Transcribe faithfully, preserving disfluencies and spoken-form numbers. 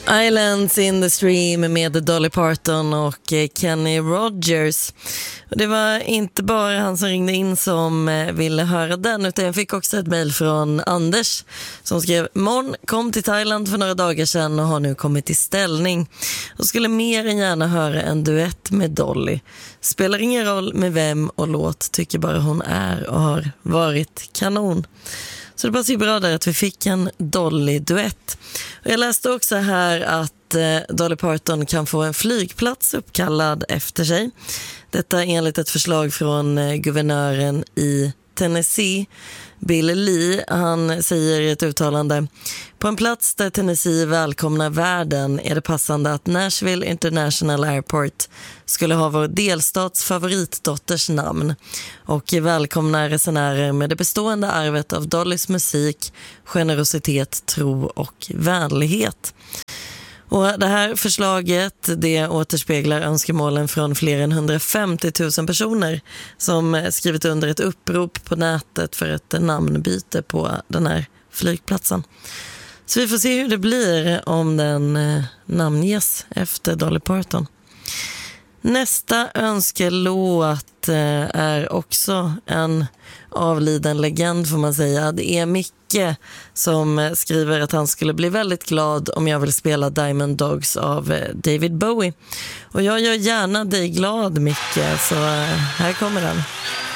Islands in the Stream med Dolly Parton och Kenny Rogers. Och det var inte bara han som ringde in som ville höra den, utan jag fick också ett mejl från Anders som skrev: Mon kom till Thailand för några dagar sedan och har nu kommit i ställning och skulle mer än gärna höra en duett med Dolly. Spelar ingen roll med vem och låt, tycker bara hon är och har varit kanon. Så det passar ju bra där att vi fick en Dolly-duett. Och jag läste också här att eh, Dolly Parton kan få en flygplats uppkallad efter sig. Detta enligt ett förslag från eh, guvernören i Tennessee, Bill Lee. Han säger i ett uttalande: på en plats där Tennessee välkomnar världen är det passande att Nashville International Airport skulle ha vår delstats favoritdotters namn och välkomna resenärer med det bestående arvet av Dollys musik, generositet, tro och vänlighet. Och det här förslaget, det återspeglar önskemålen från fler än hundrafemtio tusen personer som skrivit under ett upprop på nätet för ett namnbyte på den här flygplatsen. Så vi får se hur det blir om den eh, namnges efter Dolly Parton. Nästa önskelåt eh, är också en avliden legend, får man säga. Det är Micke som skriver att han skulle bli väldigt glad om jag vill spela Diamond Dogs av eh, David Bowie. Och jag gör gärna dig glad, Micke, så eh, här kommer den.